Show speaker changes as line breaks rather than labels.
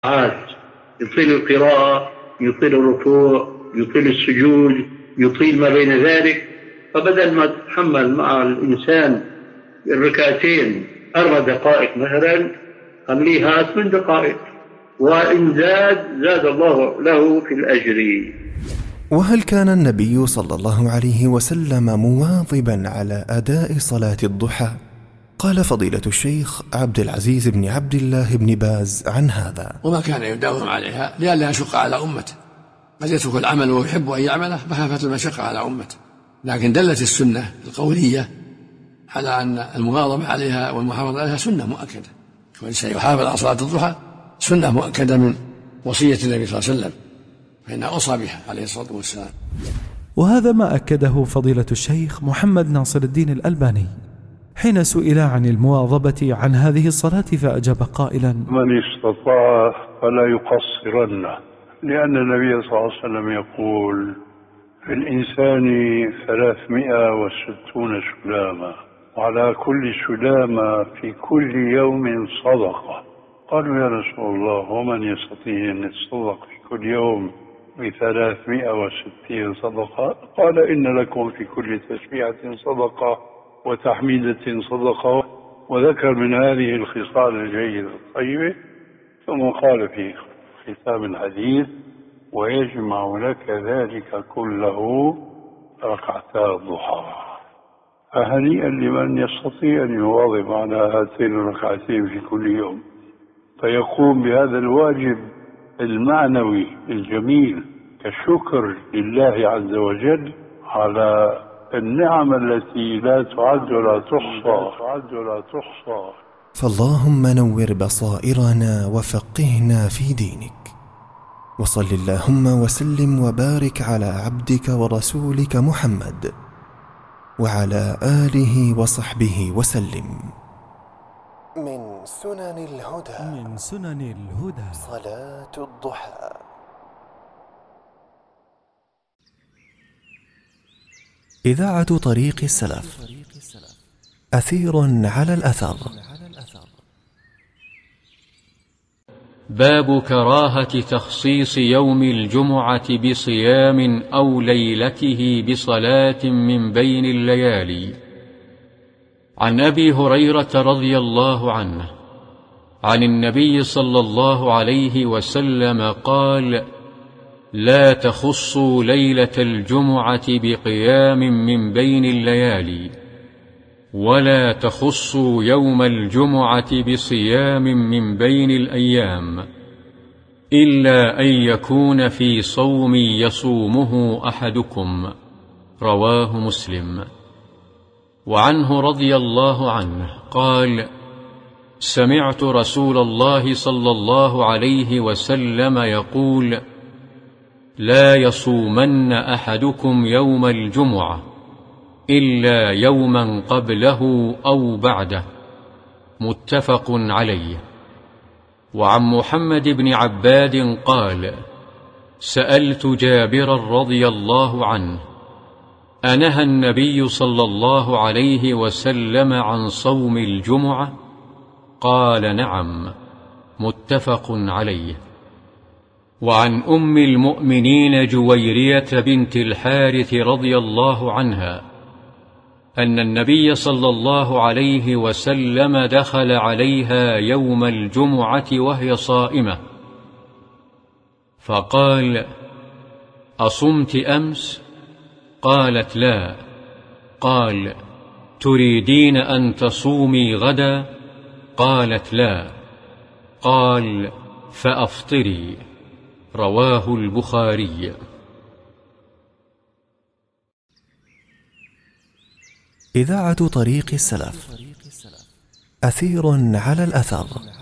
يطيل القراءة، يطيل الركوع، يطيل السجود، يطيل ما بين ذلك. فبدل ما تتحمل مع الإنسان الركعتين 4 دقائق مثلا، خليها 8 دقائق، وإن زاد الله له في الأجر.
وهل كان النبي صلى الله عليه وسلم مواظبا على أداء صلاة الضحى؟ قال فضيلة الشيخ عبد العزيز بن عبد الله بن باز عن هذا:
وما كان يداوم عليها لئلا يشق على أمته، قد يترك العمل ويحب أن يعمله مخافة المشقة على أمته، لكن دلت السنة القولية على أن المواظبة عليها والمحافظة عليها سنة مؤكدة، والإنسان يحافظ على صلاة الضحى سنة مؤكدة من وصية النبي صلى الله عليه وسلم، فإنها أوصى بها عليه الصلاة والسلام.
وهذا ما أكده فضيلة الشيخ محمد ناصر الدين الألباني حين سئل عن المواظبة عن هذه الصلاة، فأجاب قائلا:
من استطاع فلا يقصرن، لأن النبي صلى الله عليه وسلم يقول: في الإنسان 360 سلامة، وعلى كل سلامة في كل يوم صدقة. قالوا: يا رسول الله، ومن يستطيع أن يتصدق في كل يوم ب360 صدقة؟ قال: إن لكم في كل تسبيحة صدقة وتحميدة صدقة. وذكر من هذه الخصال الجيدة الطيبة، ثم قال في ختام الحديث: ويجمع لك ذلك كله ركعتا الضحى. فهنيئا لمن يستطيع أن يواظب على هاتين الركعتين في كل يوم، فيقوم بهذا الواجب المعنوي الجميل كشكر لله عز وجل على النعم التي لا تعد ولا تحصى.
فاللهم نور بصائرنا وفقهنا في دينك، وصل اللهم وسلم وبارك على عبدك ورسولك محمد وعلى آله وصحبه وسلم. من سنن الهدى صلاة الضحى. إذاعة طريق السلف، أثير على الأثر.
باب كراهة تخصيص يوم الجمعة بصيام أو ليلته بصلاة من بين الليالي. عن أبي هريرة رضي الله عنه عن النبي صلى الله عليه وسلم قال: لا تخصوا ليلة الجمعة بقيام من بين الليالي، ولا تخصوا يوم الجمعة بصيام من بين الأيام، إلا أن يكون في صوم يصومه أحدكم. رواه مسلم. وعنه رضي الله عنه قال: سمعت رسول الله صلى الله عليه وسلم يقول: لا يصومن أحدكم يوم الجمعة إلا يوما قبله أو بعده. متفق عليه. وعن محمد بن عباد قال: سألت جابرا رضي الله عنه: أنهى النبي صلى الله عليه وسلم عن صوم الجمعة؟ قال: نعم. متفق عليه. وعن أم المؤمنين جويرية بنت الحارث رضي الله عنها أن النبي صلى الله عليه وسلم دخل عليها يوم الجمعة وهي صائمة، فقال: أصمت أمس؟ قالت: لا. قال: تريدين أن تصومي غدا؟ قالت: لا. قال: فأفطري. رواه البخاري.
إذاعة طريق السلف، أثير على الأثر.